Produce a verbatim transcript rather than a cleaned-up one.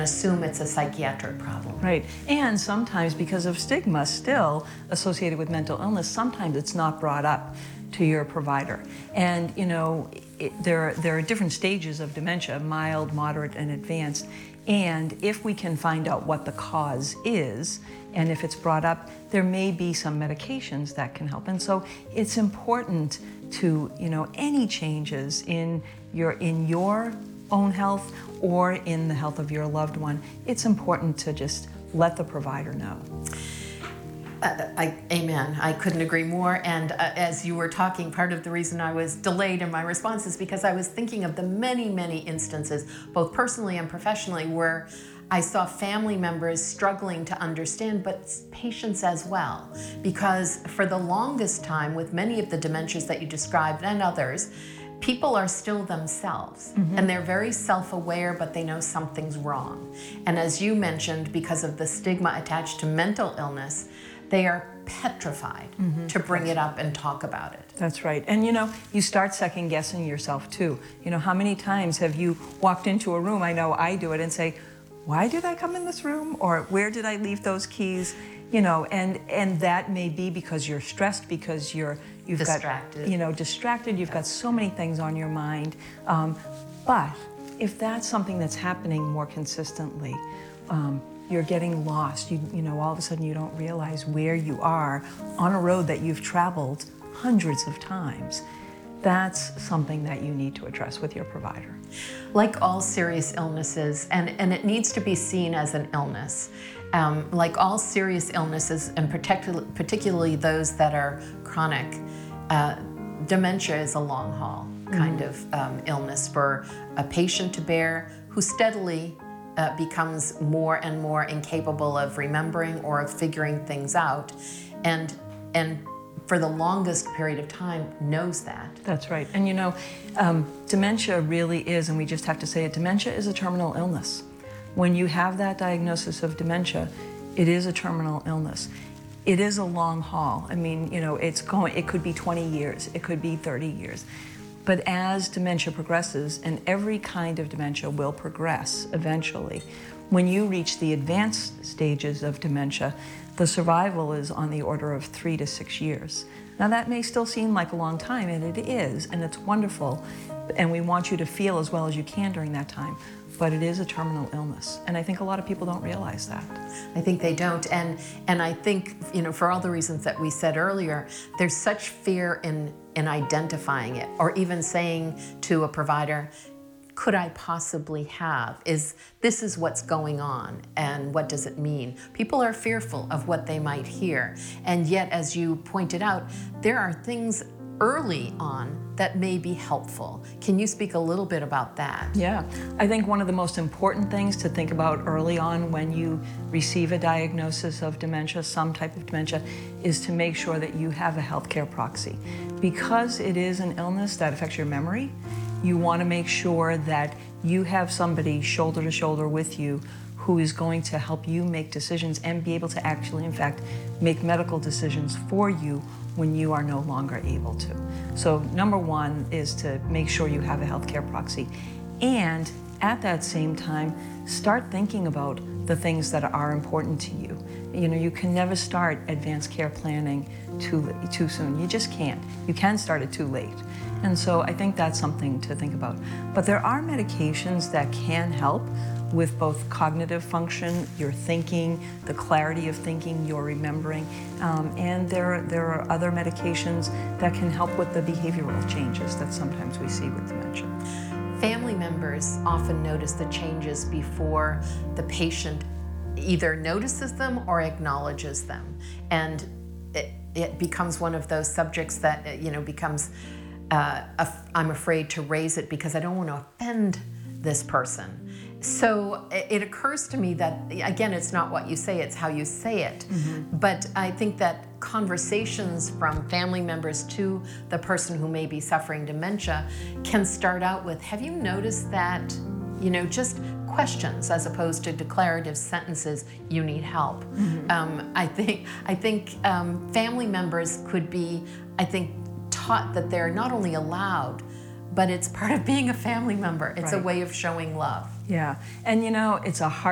assume it's a psychiatric problem. Right, and sometimes because of stigma still associated with mental illness, sometimes it's not brought up to your provider. And you know, it, there, there are different stages of dementia, mild, moderate, and advanced. And if we can find out what the cause is, and if it's brought up, there may be some medications that can help. And so it's important to, you know, any changes in your, in your own health or in the health of your loved one, it's important to just let the provider know. Uh, I, amen. I couldn't agree more. And uh, as you were talking, part of the reason I was delayed in my response is because I was thinking of the many, many instances, both personally and professionally, where I saw family members struggling to understand, but patients as well. Because for the longest time, with many of the dementias that you described and others, people are still themselves, mm-hmm. and they're very self-aware, but they know something's wrong. And as you mentioned, because of the stigma attached to mental illness, they are petrified mm-hmm. to bring it up and talk about it. That's right. And you know, you start second guessing yourself too. You know, how many times have you walked into a room, I know I do it, and say, why did I come in this room? Or where did I leave those keys? You know, and and that may be because you're stressed, because you're you've distracted. got you know distracted. You've got so many things on your mind. Um, but if that's something that's happening more consistently, um, you're getting lost. You you know, all of a sudden you don't realize where you are on a road that you've traveled hundreds of times. That's something that you need to address with your provider. Like all serious illnesses, and, and it needs to be seen as an illness, um, like all serious illnesses, and particularly, particularly those that are chronic, uh, dementia is a long haul kind mm-hmm. of um, illness for a patient to bear who steadily uh, becomes more and more incapable of remembering or of figuring things out, and and for the longest period of time knows that. That's right. And you know, um, dementia really is, and we just have to say it, dementia is a terminal illness. When you have that diagnosis of dementia, it is a terminal illness. It is a long haul. I mean, you know, it's going, it could be twenty years, it could be thirty years. But as dementia progresses, and every kind of dementia will progress eventually, when you reach the advanced stages of dementia, the survival is on the order of three to six years. Now that may still seem like a long time, and it is, and it's wonderful, and we want you to feel as well as you can during that time, but it is a terminal illness, and I think a lot of people don't realize that. I think they don't, and and I think, you know, for all the reasons that we said earlier, there's such fear in, in identifying it, or even saying to a provider, could I possibly have? Is this is what's going on, and what does it mean? People are fearful of what they might hear, and yet, as you pointed out, there are things early on that may be helpful. Can you speak a little bit about that? Yeah, I think one of the most important things to think about early on when you receive a diagnosis of dementia, some type of dementia, is to make sure that you have a healthcare proxy. Because it is an illness that affects your memory, you want to make sure that you have somebody shoulder to shoulder with you who is going to help you make decisions and be able to actually, in fact, make medical decisions for you when you are no longer able to. So number one is to make sure you have a healthcare proxy. And at that same time, start thinking about the things that are important to you. You know, you can never start advanced care planning too, too soon. You just can't. You can start it too late. And so I think that's something to think about. But there are medications that can help with both cognitive function, your thinking, the clarity of thinking, your remembering, um, and there, there are other medications that can help with the behavioral changes that sometimes we see with dementia. Family members often notice the changes before the patient either notices them or acknowledges them. And it, it becomes one of those subjects that, you know, becomes, uh, I'm afraid to raise it because I don't want to offend this person. So it occurs to me that, again, it's not what you say, it's how you say it. Mm-hmm. But I think that conversations from family members to the person who may be suffering dementia can start out with, have you noticed that, you know, just questions as opposed to declarative sentences, you need help. Mm-hmm. um, I think, I think um, family members could be, I think, taught that they're not only allowed, but it's part of being a family member. It's right. a way of showing love. Yeah, and you know, it's a hard